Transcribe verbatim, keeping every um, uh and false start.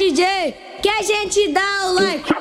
D J, que a gente dá o like.